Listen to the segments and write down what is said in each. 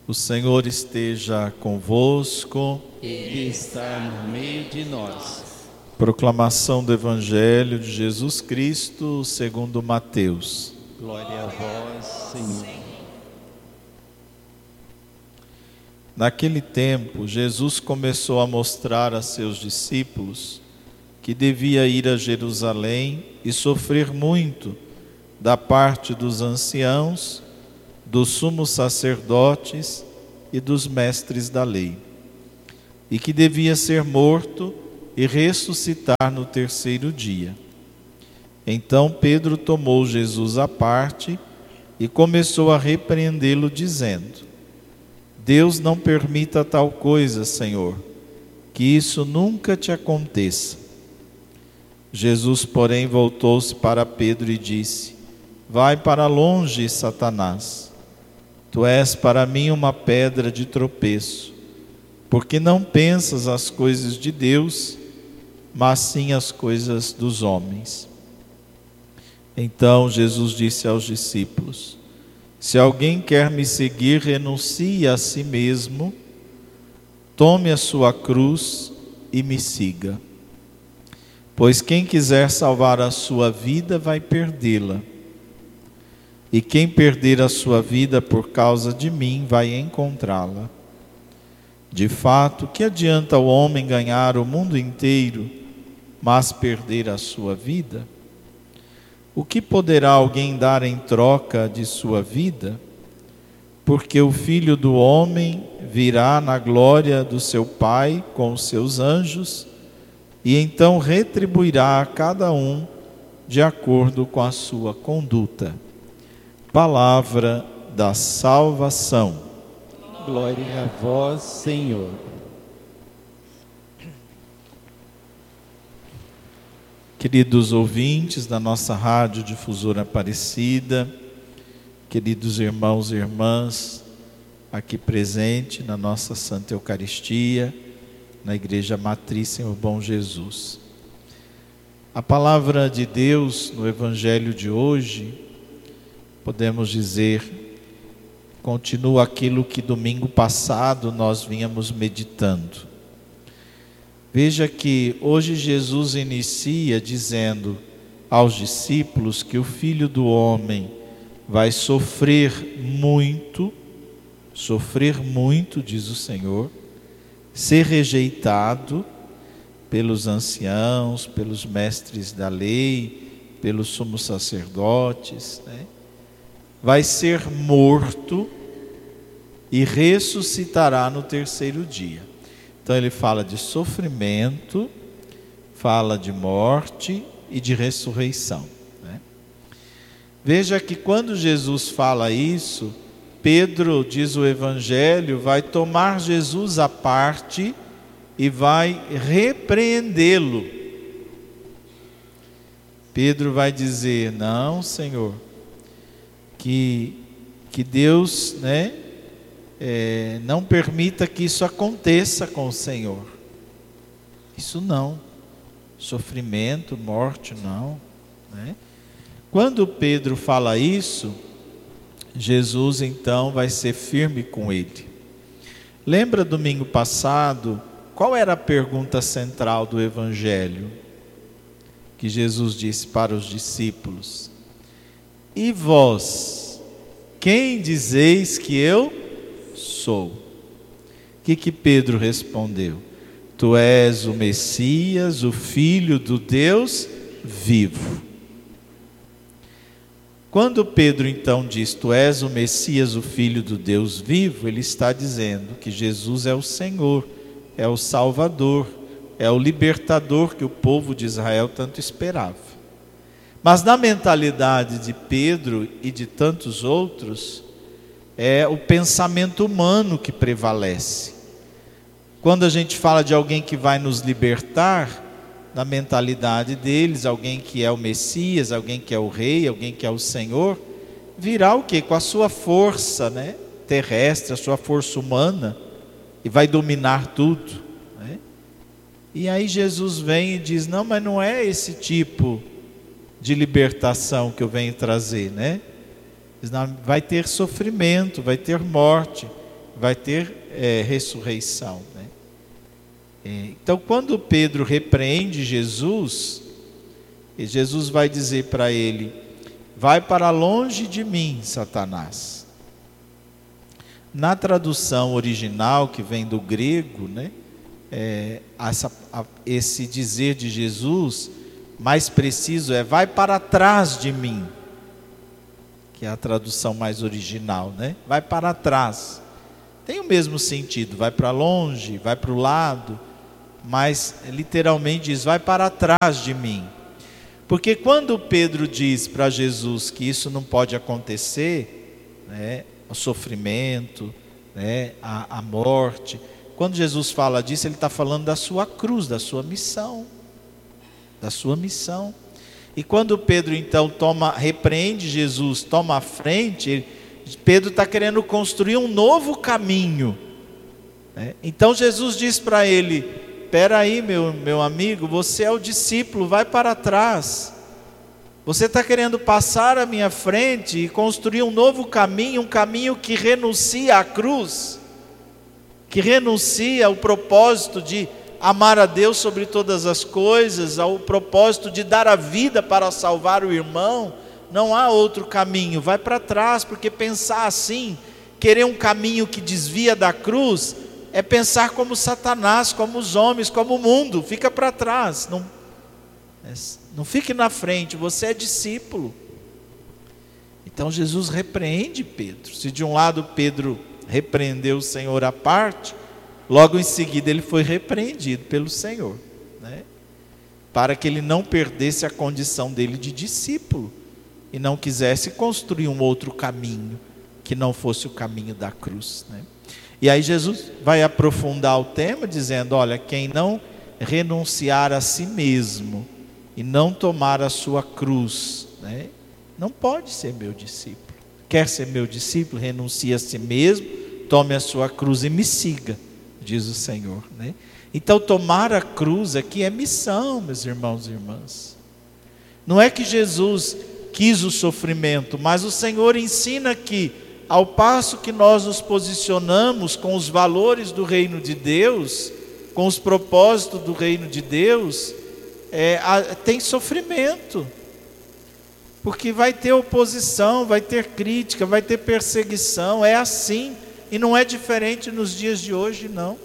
O Senhor esteja convosco. Ele está no meio de nós. Proclamação do Evangelho de Jesus Cristo segundo Mateus. Glória a vós, Senhor. Naquele tempo, Jesus começou a mostrar a seus discípulos que devia ir a Jerusalém e sofrer muito da parte dos anciãos, dos sumos sacerdotes e dos mestres da lei, e que devia ser morto e ressuscitar no terceiro dia. Então Pedro tomou Jesus à parte e começou a repreendê-lo, dizendo: Deus não permita tal coisa, Senhor, que isso nunca te aconteça. Jesus, porém, voltou-se para Pedro e disse: Vai para longe, Satanás. Tu és para mim uma pedra de tropeço, porque não pensas as coisas de Deus, mas sim as coisas dos homens. Então Jesus disse aos discípulos: Se alguém quer me seguir, renuncie a si mesmo, tome a sua cruz e me siga. Pois quem quiser salvar a sua vida vai perdê-la. E quem perder a sua vida por causa de mim vai encontrá-la. De fato, que adianta o homem ganhar o mundo inteiro, mas perder a sua vida? O que poderá alguém dar em troca de sua vida? Porque o Filho do Homem virá na glória do seu Pai com os seus anjos, e então retribuirá a cada um de acordo com a sua conduta. Palavra da salvação. Glória a vós, Senhor. Queridos ouvintes da nossa Rádio Difusora Aparecida, queridos irmãos e irmãs aqui presentes na nossa Santa Eucaristia, na Igreja Matriz Senhor Bom Jesus. A palavra de Deus no Evangelho de hoje, podemos dizer, continua aquilo que domingo passado nós vínhamos meditando. Veja que hoje Jesus inicia dizendo aos discípulos que o Filho do Homem vai sofrer muito, diz o Senhor, ser rejeitado pelos anciãos, pelos mestres da lei, pelos sumos sacerdotes, né? Vai ser morto e ressuscitará no terceiro dia. Então ele fala de sofrimento, fala de morte e de ressurreição, né? Veja que quando Jesus fala isso, Pedro, diz o Evangelho, vai tomar Jesus à parte e vai repreendê-lo. Pedro vai dizer: não, Senhor, que Deus, né, não permita que isso aconteça com o Senhor. Isso não. Sofrimento, morte, não, né? Quando Pedro fala isso, Jesus então vai ser firme com ele. Lembra domingo passado, qual era a pergunta central do Evangelho? Que Jesus disse para os discípulos: E vós, quem dizeis que eu sou? O que Pedro respondeu? Tu és o Messias, o Filho do Deus vivo. Quando Pedro então diz: Tu és o Messias, o Filho do Deus vivo, ele está dizendo que Jesus é o Senhor, é o Salvador, é o libertador que o povo de Israel tanto esperava. Mas na mentalidade de Pedro e de tantos outros, é o pensamento humano que prevalece. Quando a gente fala de alguém que vai nos libertar, na mentalidade deles, alguém que é o Messias, alguém que é o Rei, alguém que é o Senhor, virá o quê? Com a sua força, né, terrestre, a sua força humana, e vai dominar tudo, né? E aí Jesus vem e diz: não, mas não é esse tipo de libertação que eu venho trazer, né? Vai ter sofrimento, vai ter morte, vai ter ressurreição, né? Então, quando Pedro repreende Jesus, Jesus vai dizer para ele: vai para longe de mim, Satanás. Na tradução original, que vem do grego, né, esse dizer de Jesus, mais preciso vai para trás de mim, que é a tradução mais original, né? Vai para trás. Tem o mesmo sentido, vai para longe, vai para o lado, mas literalmente diz: vai para trás de mim. Porque quando Pedro diz para Jesus que isso não pode acontecer, né, o sofrimento, né, a morte, quando Jesus fala disso, ele está falando da sua cruz, da sua missão. Da sua missão. E quando Pedro então repreende Jesus, toma a frente, Pedro está querendo construir um novo caminho, né? Então Jesus diz para ele: espera aí, meu amigo, você é o discípulo, vai para trás. Você está querendo passar à minha frente e construir um novo caminho, um caminho que renuncia à cruz, que renuncia ao propósito de amar a Deus sobre todas as coisas, ao propósito de dar a vida para salvar o irmão. Não há outro caminho, vai para trás, porque pensar assim, querer um caminho que desvia da cruz, é pensar como Satanás, como os homens, como o mundo. Fica para trás, não fique na frente, você é discípulo. Então Jesus repreende Pedro. Se de um lado Pedro repreendeu o Senhor à parte, logo em seguida ele foi repreendido pelo Senhor, né? Para que ele não perdesse a condição dele de discípulo e não quisesse construir um outro caminho que não fosse o caminho da cruz, né? E aí Jesus vai aprofundar o tema dizendo: olha, quem não renunciar a si mesmo e não tomar a sua cruz, né, não pode ser meu discípulo. Quer ser meu discípulo? Renuncie a si mesmo, tome a sua cruz e me siga, diz o Senhor, né? Então tomar a cruz aqui é missão, meus irmãos e irmãs. Não é que Jesus quis o sofrimento, mas o Senhor ensina que, ao passo que nós nos posicionamos com os valores do reino de Deus, com os propósitos do reino de Deus, tem sofrimento, porque vai ter oposição, vai ter crítica, vai ter perseguição. É assim, e não é diferente nos dias de hoje, não.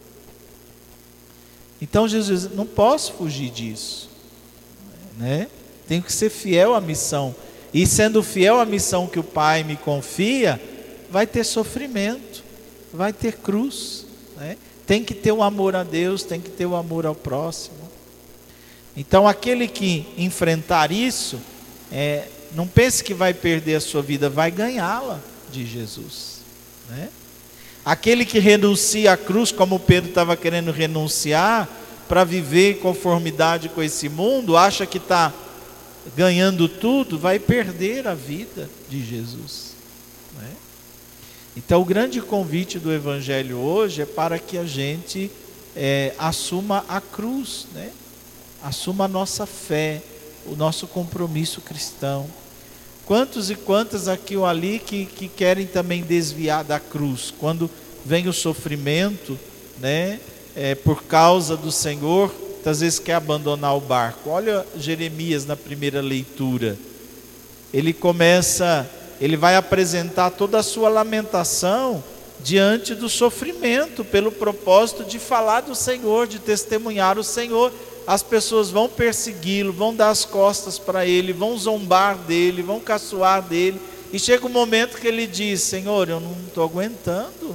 Então Jesus, não posso fugir disso, né? Tenho que ser fiel à missão, e sendo fiel à missão que o Pai me confia, vai ter sofrimento, vai ter cruz, né? Tem que ter o amor a Deus, tem que ter o amor ao próximo. Então aquele que enfrentar isso, não pense que vai perder a sua vida, vai ganhá-la de Jesus, né? Aquele que renuncia à cruz, como Pedro estava querendo renunciar, para viver em conformidade com esse mundo, acha que está ganhando tudo, vai perder a vida de Jesus, né? Então o grande convite do Evangelho hoje é para que a gente assuma a cruz, né? Assuma a nossa fé, o nosso compromisso cristão. Quantos e quantas aqui ou ali que querem também desviar da cruz, quando vem o sofrimento, né, por causa do Senhor, muitas vezes quer abandonar o barco. Olha Jeremias na primeira leitura, ele vai apresentar toda a sua lamentação diante do sofrimento, pelo propósito de falar do Senhor, de testemunhar o Senhor. As pessoas vão persegui-lo, vão dar as costas para ele, vão zombar dele, vão caçoar dele, e chega um momento que ele diz: Senhor, eu não estou aguentando,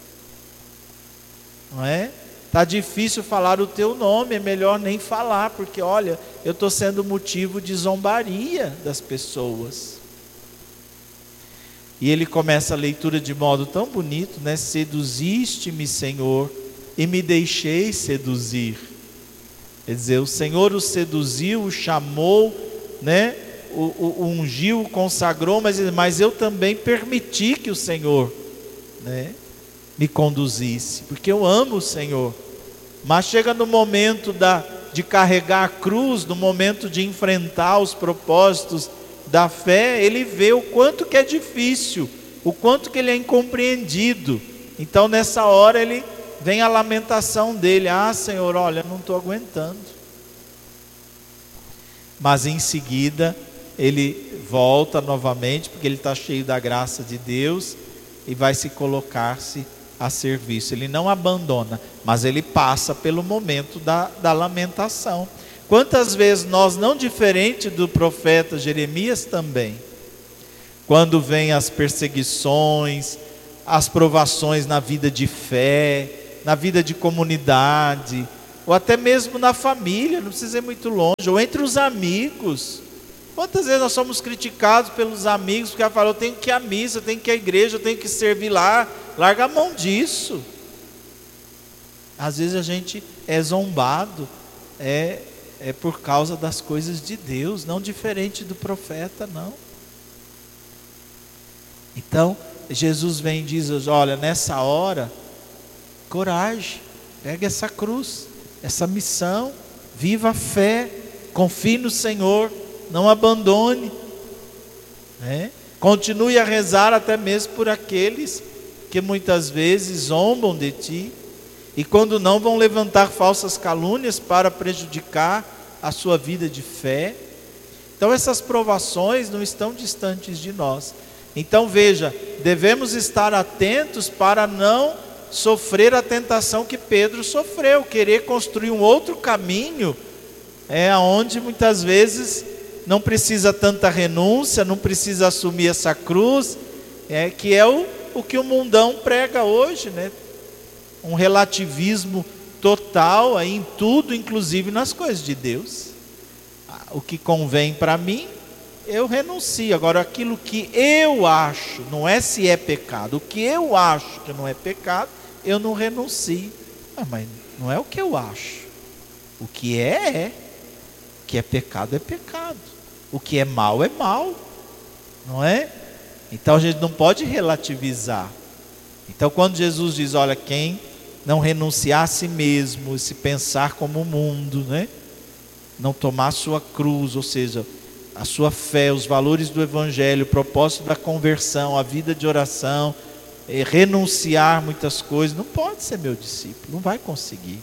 não é? Está difícil falar o teu nome, é melhor nem falar, porque olha, eu estou sendo motivo de zombaria das pessoas. E ele começa a leitura de modo tão bonito, né? Seduziste-me, Senhor, e me deixei seduzir. Quer dizer, o Senhor o seduziu, o chamou, né? O ungiu, o consagrou, mas eu também permiti que o Senhor, né, me conduzisse, porque eu amo o Senhor. Mas chega no momento de carregar a cruz, no momento de enfrentar os propósitos da fé, ele vê o quanto que é difícil, o quanto que ele é incompreendido, Então nessa hora vem a lamentação dele: ah, Senhor, olha, não estou aguentando. Mas em seguida ele volta novamente, porque ele está cheio da graça de Deus, e vai se colocar-se a serviço. Ele não abandona, mas ele passa pelo momento da lamentação. Quantas vezes nós, não diferente do profeta Jeremias também, quando vem as perseguições, as provações na vida de fé, na vida de comunidade, ou até mesmo na família, não precisa ir muito longe, ou entre os amigos. Quantas vezes nós somos criticados pelos amigos, porque ela fala: eu tenho que ir à missa, eu tenho que ir à igreja, eu tenho que servir lá. Larga a mão disso. Às vezes a gente é zombado, é por causa das coisas de Deus, não diferente do profeta, não. Então Jesus vem e diz: olha, nessa hora, coragem, pega essa cruz, essa missão, viva a fé, confie no Senhor, não abandone, né? Continue a rezar até mesmo por aqueles que muitas vezes zombam de ti, e quando não, vão levantar falsas calúnias para prejudicar a sua vida de fé. Então essas provações não estão distantes de nós. Então veja, devemos estar atentos para não sofrer a tentação que Pedro sofreu, querer construir um outro caminho, onde muitas vezes não precisa tanta renúncia, não precisa assumir essa cruz, que é o que o mundão prega hoje, né? Um relativismo total aí em tudo, inclusive nas coisas de Deus. O que convém para mim, eu renuncio. Agora, aquilo que eu acho, não é se é pecado, o que eu acho que não é pecado, eu não renuncio. Mas não é o que eu acho. O que é. O que é pecado é pecado. O que é mal é mal. Não é? Então a gente não pode relativizar. Então quando Jesus diz: olha, quem não renunciar a si mesmo, se pensar como o mundo, né? Não tomar a sua cruz, ou seja, a sua fé, os valores do Evangelho, o propósito da conversão, a vida de oração, renunciar muitas coisas, não pode ser meu discípulo, não vai conseguir.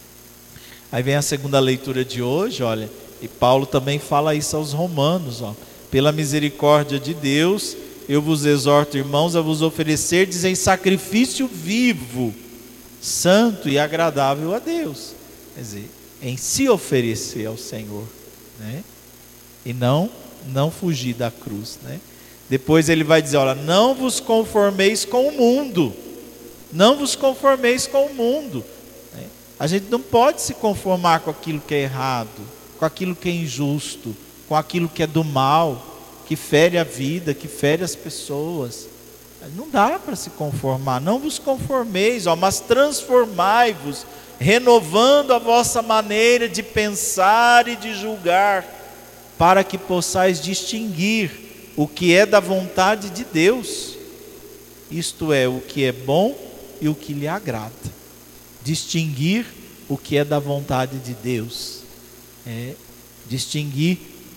Aí vem a segunda leitura de hoje, olha, e Paulo também fala isso aos romanos, ó: pela misericórdia de Deus, eu vos exorto, irmãos, a vos oferecerdes em sacrifício vivo, santo e agradável a Deus. Quer dizer, em se oferecer ao Senhor, né? E não fugir da cruz, né? Depois ele vai dizer: olha, não vos conformeis com o mundo. Não vos conformeis com o mundo, né? A gente não pode se conformar com aquilo que é errado, com aquilo que é injusto, com aquilo que é do mal, que fere a vida, que fere as pessoas. Não dá para se conformar. Não vos conformeis, mas transformai-vos, renovando a vossa maneira de pensar e de julgar, para que possais distinguir o que é da vontade de Deus, isto é, o que é bom e o que lhe agrada. Distinguir o que é da vontade de Deus, distinguir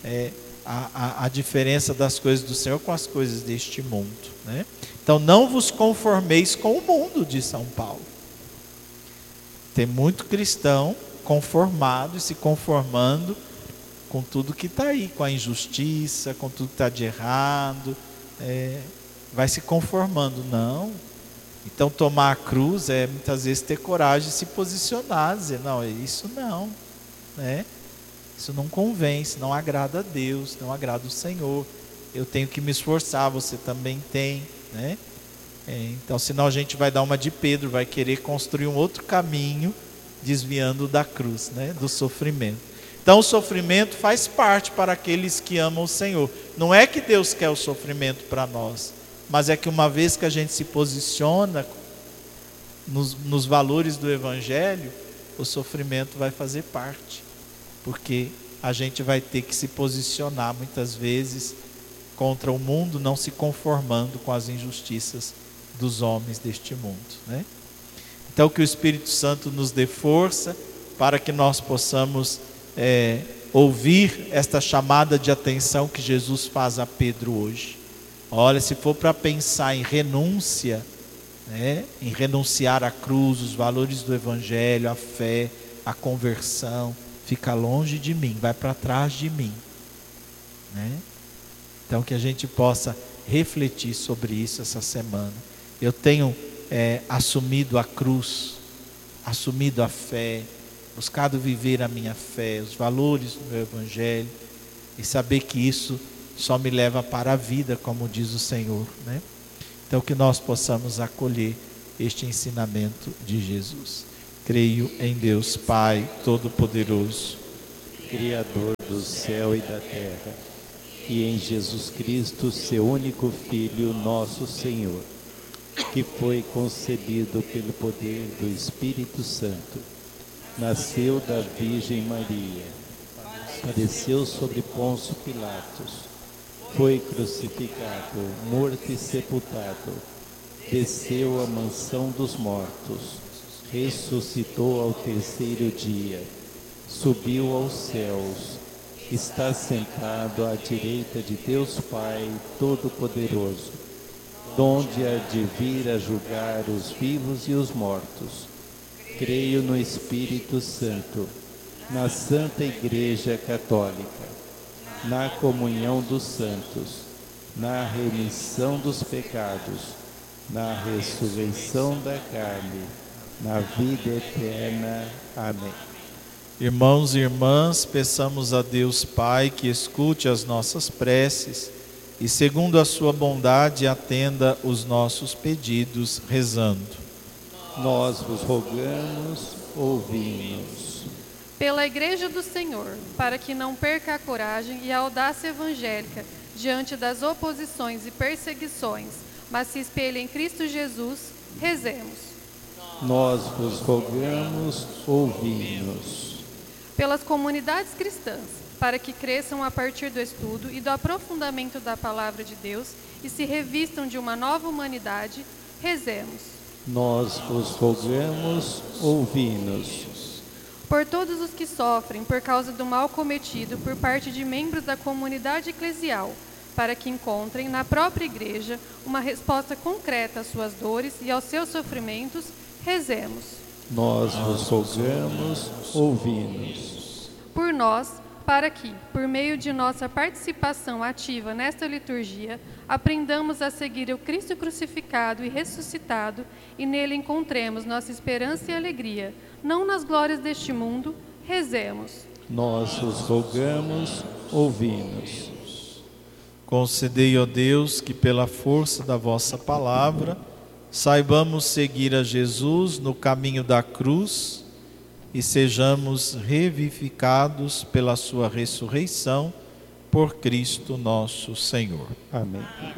a diferença das coisas do Senhor com as coisas deste mundo, né? Então não vos conformeis com o mundo, diz São Paulo. Tem muito cristão conformado e se conformando com tudo que está aí, com a injustiça, com tudo que está de errado, vai se conformando. Não. Então tomar a cruz é muitas vezes ter coragem de se posicionar, dizer: não, isso não, né? Isso não convém, isso não agrada a Deus, não agrada o Senhor. Eu tenho que me esforçar, você também tem, né? Então senão a gente vai dar uma de Pedro, vai querer construir um outro caminho, desviando da cruz, né? Do sofrimento. Então o sofrimento faz parte para aqueles que amam o Senhor. Não é que Deus quer o sofrimento para nós, mas é que uma vez que a gente se posiciona nos valores do Evangelho, o sofrimento vai fazer parte, porque a gente vai ter que se posicionar muitas vezes contra o mundo, não se conformando com as injustiças dos homens deste mundo, né? Então que o Espírito Santo nos dê força para que nós possamos ouvir esta chamada de atenção que Jesus faz a Pedro hoje. Olha, se for para pensar em renúncia, né, em renunciar à cruz, os valores do Evangelho, a fé, a conversão, fica longe de mim, vai para trás de mim, né? Então que a gente possa refletir sobre isso essa semana. Eu tenho assumido a cruz, assumido a fé, buscado viver a minha fé, os valores do meu Evangelho, e saber que isso só me leva para a vida, como diz o Senhor, né? Então que nós possamos acolher este ensinamento de Jesus. Creio em Deus Pai Todo-Poderoso, Criador do céu e da terra, e em Jesus Cristo, seu único Filho, nosso Senhor, que foi concebido pelo poder do Espírito Santo, nasceu da Virgem Maria, padeceu sobre Pôncio Pilatos, foi crucificado, morto e sepultado, desceu à mansão dos mortos, ressuscitou ao terceiro dia, subiu aos céus, está sentado à direita de Deus Pai Todo-Poderoso, donde há de vir a julgar os vivos e os mortos. Creio no Espírito Santo, na Santa Igreja Católica, na comunhão dos santos, na remissão dos pecados, na ressurreição da carne, na vida eterna. Amém. Irmãos e irmãs, peçamos a Deus Pai que escute as nossas preces e, segundo a sua bondade, atenda os nossos pedidos, rezando. Nós vos rogamos, ouvimos. Pela Igreja do Senhor, para que não perca a coragem e a audácia evangélica diante das oposições e perseguições, mas se espelhe em Cristo Jesus, rezemos. Nós vos rogamos, ouvimos. Pelas comunidades cristãs, para que cresçam a partir do estudo e do aprofundamento da Palavra de Deus e se revistam de uma nova humanidade, rezemos. Nós vos rogamos, ouvimos. Por todos os que sofrem por causa do mal cometido por parte de membros da comunidade eclesial, para que encontrem na própria Igreja uma resposta concreta às suas dores e aos seus sofrimentos, rezemos. Nós vos rogamos, ouvimos. Por nós, para que, por meio de nossa participação ativa nesta liturgia, aprendamos a seguir o Cristo crucificado e ressuscitado e nele encontremos nossa esperança e alegria, não nas glórias deste mundo, rezemos. Nós vos rogamos, ouvimos. Concedei, ó Deus, que pela força da vossa palavra saibamos seguir a Jesus no caminho da cruz e sejamos revivificados pela sua ressurreição por Cristo nosso Senhor. Amém.